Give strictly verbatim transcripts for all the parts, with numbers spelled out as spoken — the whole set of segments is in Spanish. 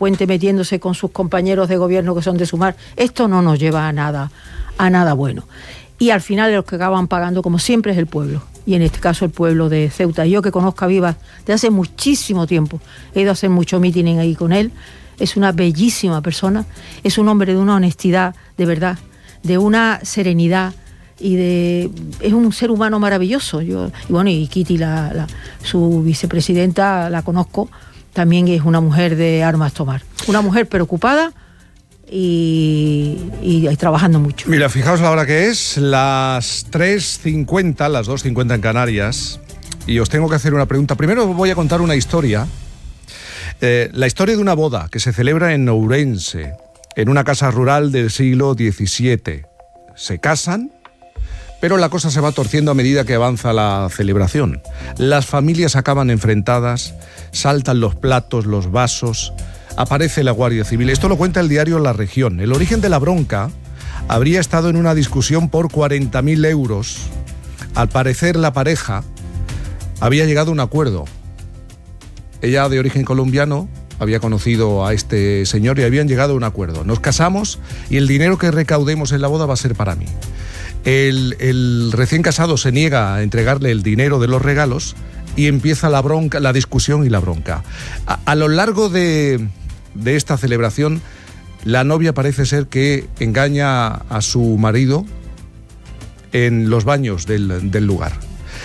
puente metiéndose con sus compañeros de gobierno que son de Sumar. Esto no nos lleva a nada, a nada bueno. Y al final los que acaban pagando, como siempre, es el pueblo. Y en este caso el pueblo de Ceuta. Yo que conozco a Vivas de hace muchísimo tiempo, he ido a hacer mucho meeting ahí con él, es una bellísima persona, es un hombre de una honestidad, de verdad, de una serenidad y de es un ser humano maravilloso. Yo, y bueno, y Kitty, la, la, su vicepresidenta, la conozco, también es una mujer de armas tomar. Una mujer preocupada y, y, y trabajando mucho. Mira, fijaos la hora que es, las tres cincuenta, las dos cincuenta en Canarias, y os tengo que hacer una pregunta. Primero os voy a contar una historia, eh, la historia de una boda que se celebra en Ourense, en una casa rural del siglo diecisiete. Se casan, pero la cosa se va torciendo a medida que avanza la celebración. Las familias acaban enfrentadas, saltan los platos, los vasos, aparece la Guardia Civil. Esto lo cuenta el diario La Región. El origen de la bronca habría estado en una discusión por cuarenta mil euros. Al parecer la pareja había llegado a un acuerdo. Ella, de origen colombiano, había conocido a este señor y habían llegado a un acuerdo. Nos casamos y el dinero que recaudemos en la boda va a ser para mí. El, el recién casado se niega a entregarle el dinero de los regalos y empieza la bronca, la discusión y la bronca. A, a lo largo de, de esta celebración, la novia parece ser que engaña a su marido en los baños del, del lugar.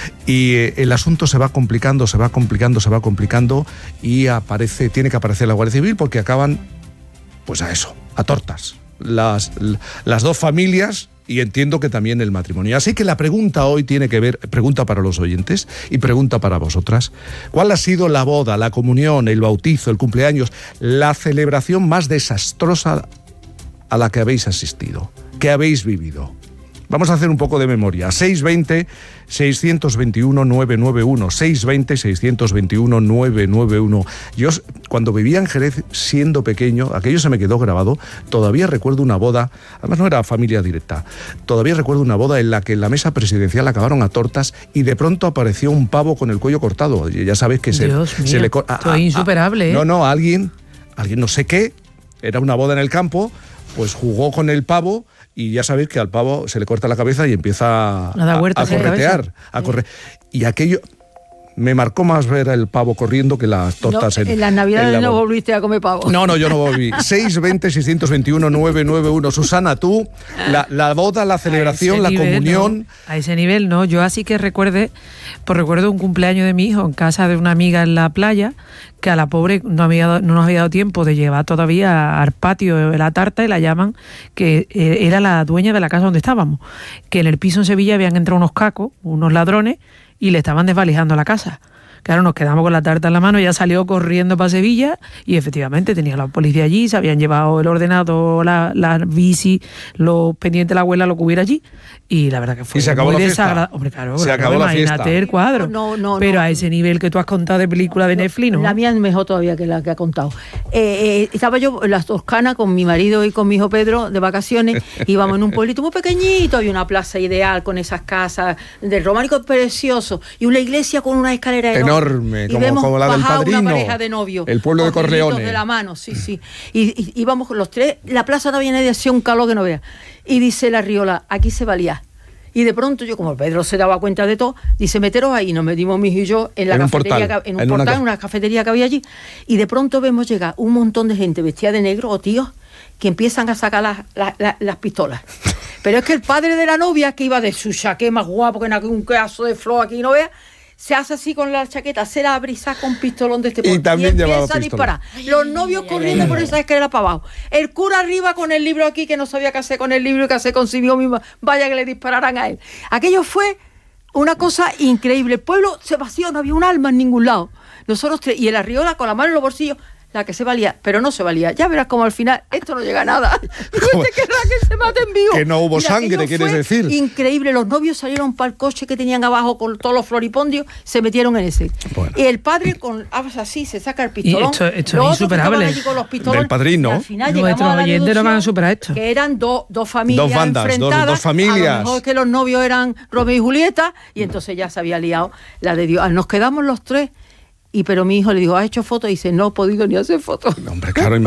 Y eh, el asunto se va complicando, se va complicando, se va complicando y aparece, tiene que aparecer la Guardia Civil porque acaban, pues a eso, a tortas. Las, las dos familias y entiendo que también el matrimonio. Así que la pregunta hoy tiene que ver, pregunta para los oyentes y pregunta para vosotras. ¿Cuál ha sido la boda, la comunión, el bautizo, el cumpleaños, la celebración más desastrosa a la que habéis asistido, que habéis vivido? Vamos a hacer un poco de memoria. seis veinte, seiscientos veintiuno, novecientos noventa y uno. seis veinte, seiscientos veintiuno, novecientos noventa y uno. Yo, cuando vivía en Jerez, siendo pequeño, aquello se me quedó grabado. Todavía recuerdo una boda, además no era familia directa, todavía recuerdo una boda en la que en la mesa presidencial acabaron a tortas y de pronto apareció un pavo con el cuello cortado. Ya sabes que se, Dios se mío, le... corta. Esto es insuperable, ¿eh? No, no, alguien, alguien no sé qué, era una boda en el campo, pues jugó con el pavo. Y ya sabéis que al pavo se le corta la cabeza y empieza a, a, a corretear. A correr. Y aquello me marcó más ver el pavo corriendo que las tortas. No, en, en las navidades en la no volviste a comer pavo. No, no, yo no volví. seis veinte, seiscientos veintiuno, novecientos noventa y uno. Susana, tú, la, la boda, la celebración, la nivel, comunión... No. A ese nivel no. Yo así que recuerde, pues recuerdo un cumpleaños de mi hijo en casa de una amiga en la playa, que a la pobre no, había, no nos había dado tiempo de llevar todavía al patio de la tarta y la llaman, que era la dueña de la casa donde estábamos, que en el piso en Sevilla habían entrado unos cacos, unos ladrones, y le estaban desvalijando la casa. Claro, nos quedamos con la tarta en la mano, ella salió corriendo para Sevilla y efectivamente tenía la policía allí, se habían llevado el ordenador, la, la bici, los pendientes de la abuela, lo que hubiera allí, y la verdad que fue y se acabó muy la fiesta. desagradable. Hombre, claro, se claro, acabó la imagínate fiesta. el cuadro. No, no, pero no. a ese nivel que tú has contado de película de Netflix, ¿no? La mía es mejor todavía que la que ha contado. Eh, eh, estaba yo en la Toscana con mi marido y con mi hijo Pedro de vacaciones, íbamos en un pueblito muy pequeñito, había una plaza ideal con esas casas del románico precioso y una iglesia con una escalera enorme. Enorme, como, como la del Padrino. Una pareja de novios. El pueblo de Corleone. De la mano, sí, sí. Y, y íbamos los tres, la plaza no había nadie, hacía un calor que no vea. Y dice la Riola, aquí se valía. Y de pronto yo, como Pedro se daba cuenta de todo, dice, meteros ahí. Nos metimos mi hijo y yo en la en cafetería, un portal, que, en un en portal, una... en una cafetería que había allí. Y de pronto vemos llegar un montón de gente vestida de negro, o tíos, que empiezan a sacar las, las, las, las pistolas. Pero es que el padre de la novia, que iba de su chaqué más guapo que un pedazo de flor aquí, no vea, se hace así con la chaqueta, se la abre y saca un pistolón de este porte. Y también y llevaba empieza a disparar. Los novios corriendo ay, por esa escalera para abajo. El cura arriba con el libro aquí, que no sabía qué hacer con el libro y qué hacer consigo mismo. Vaya que le dispararan a él. Aquello fue una cosa increíble. El pueblo se vació, no había un alma en ningún lado. Nosotros tres, y el Arriola con la mano en los bolsillos, la que se valía, pero no se valía. Ya verás como al final esto no llega a nada. Este querrá que se maten vivos. Que no hubo sangre, ¿quieres decir? Increíble. Los novios salieron para el coche que tenían abajo con todos los floripondios, se metieron en ese. Bueno. Y el padre con así se saca el pistolón. Y esto, esto es insuperable. Del Padrino. Al final nuestros oyentes no van a superar esto. Que eran dos dos familias dos bandas, enfrentadas. Dos, dos familias. A lo mejor que los novios eran Romeo y Julieta y entonces ya se había liado la de Dios. Nos quedamos los tres. Y pero mi hijo le dijo, ¿has hecho fotos? Y dice, no he podido ni hacer fotos. Hombre, claro.